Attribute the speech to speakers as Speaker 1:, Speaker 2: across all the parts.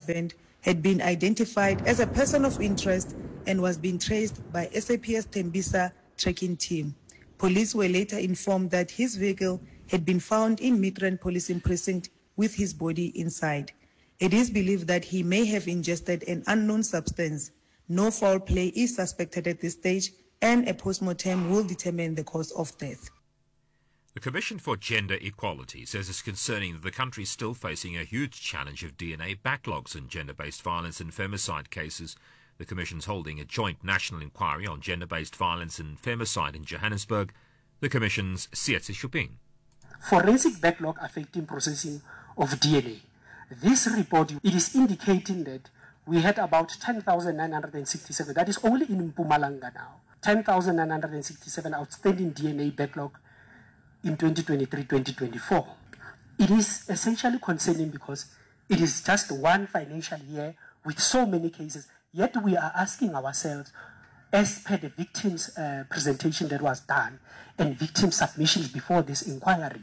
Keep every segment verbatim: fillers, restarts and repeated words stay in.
Speaker 1: husband had been identified as a person of interest and was being traced by S A P S Tembisa tracking team. Police were later informed that his vehicle had been found in Midrand Policing Precinct with his body inside. It is believed that he may have ingested an unknown substance. No foul play is suspected at this stage, and a post-mortem will determine the cause of death.
Speaker 2: The Commission for Gender Equality says it's concerning that the country is still facing a huge challenge of D N A backlogs in gender-based violence and femicide cases. The Commission's holding a joint national inquiry on gender-based violence and femicide in Johannesburg. The Commission's Sietse Shuping.
Speaker 3: Forensic backlog affecting processing of D N A. This report, it is indicating that we had about ten thousand nine hundred sixty-seven, that is only in Mpumalanga now, ten thousand nine hundred sixty-seven outstanding D N A backlog in twenty twenty-three twenty twenty-four. It is essentially concerning because it is just one financial year with so many cases, yet we are asking ourselves, as per the victim's uh, presentation that was done and victim submissions before this inquiry,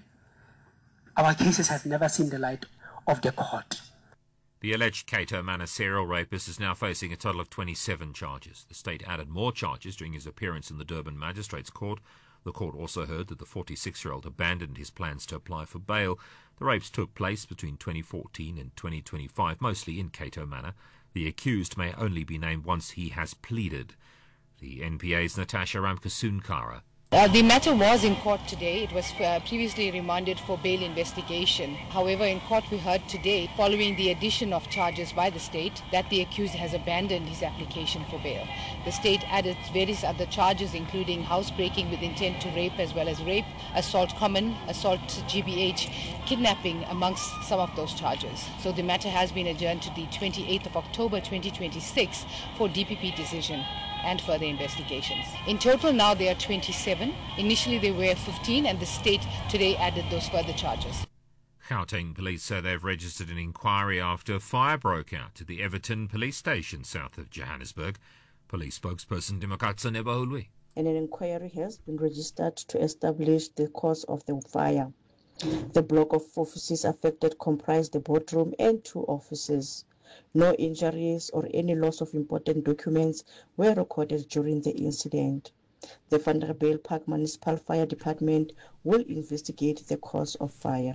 Speaker 3: our cases have never seen the light of the court.
Speaker 2: The alleged Cato Manor serial rapist is now facing a total of twenty-seven charges. The state added more charges during his appearance in the Durban Magistrates Court. The court also heard that the forty-six-year-old abandoned his plans to apply for bail. The rapes took place between twenty fourteen and twenty twenty-five, mostly in Cato Manor. The accused may only be named once he has pleaded. The N P A's Natasha Ramkasunkara.
Speaker 4: Uh, the matter was in court today. It was uh, previously remanded for bail investigation. However, in court we heard today, following the addition of charges by the state, that the accused has abandoned his application for bail. The state added various other charges, including housebreaking with intent to rape, as well as rape, assault common, assault G B H, kidnapping, amongst some of those charges. So the matter has been adjourned to the twenty-eighth of October twenty twenty-six for D P P decision and further investigations. In total now there are twenty-seven. Initially there were fifteen, and the state today added those further charges.
Speaker 2: Gauteng police say they've registered an inquiry after a fire broke out at the Everton police station south of Johannesburg. Police spokesperson Dimakatsa Nebahulwi.
Speaker 5: And an inquiry has been registered to establish the cause of the fire. The block of offices affected comprised the boardroom and two offices. No injuries or any loss of important documents were recorded during the incident. The Vanderbijl Park Municipal Fire Department will investigate the cause of fire.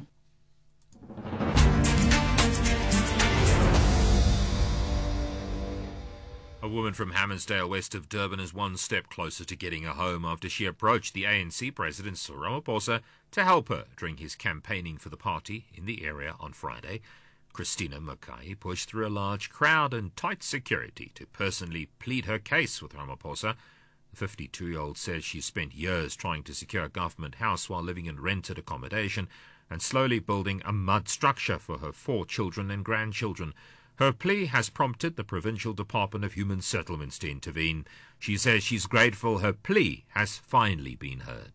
Speaker 2: A woman from Hammarsdale, west of Durban, is one step closer to getting a home after she approached the A N C president, Cyril Ramaphosa, to help her during his campaigning for the party in the area on Friday. Christina Makai pushed through a large crowd and tight security to personally plead her case with Ramaphosa. The fifty-two-year-old says she spent years trying to secure a government house while living in rented accommodation and slowly building a mud structure for her four children and grandchildren. Her plea has prompted the Provincial Department of Human Settlements to intervene. She says she's grateful her plea has finally been heard.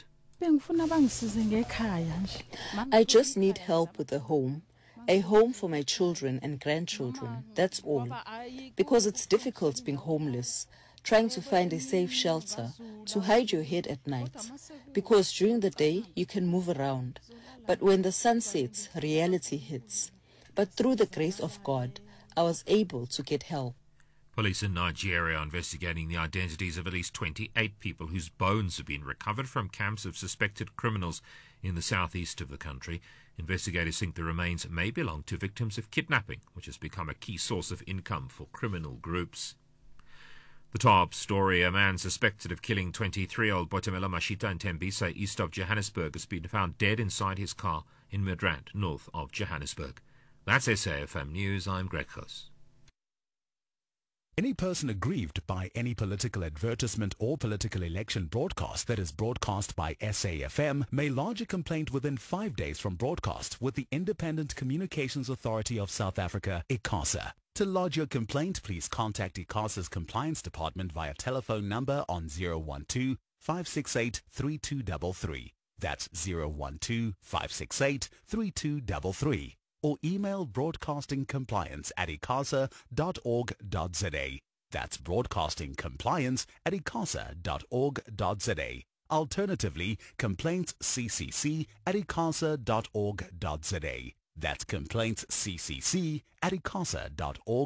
Speaker 6: I just need help with a home. A home for my children and grandchildren, that's all. Because it's difficult being homeless, trying to find a safe shelter, to hide your head at night. Because during the day, you can move around. But when the sun sets, reality hits. But through the grace of God, I was able to get help.
Speaker 2: Police in Nigeria are investigating the identities of at least twenty-eight people whose bones have been recovered from camps of suspected criminals in the southeast of the country. Investigators think the remains may belong to victims of kidnapping, which has become a key source of income for criminal groups. The top story: a man suspected of killing twenty-three-year-old Botemela Mashita in Tembisa, east of Johannesburg, has been found dead inside his car in Midrand, north of Johannesburg. That's S A F M News. I'm Greg Hoos.
Speaker 7: Any person aggrieved by any political advertisement or political election broadcast that is broadcast by S A F M may lodge a complaint within five days from broadcast with the Independent Communications Authority of South Africa, ICASA. To lodge your complaint, please contact ICASA's Compliance Department via telephone number on zero one two, five six eight, three two three three. That's zero one two, five six eight, three two three three. Or email broadcastingcompliance at icasa dot org dot za. That's broadcastingcompliance at icasa dot org dot za. Alternatively, complaintsccc at icasa dot org dot za. That's complaintsccc at icasa dot org.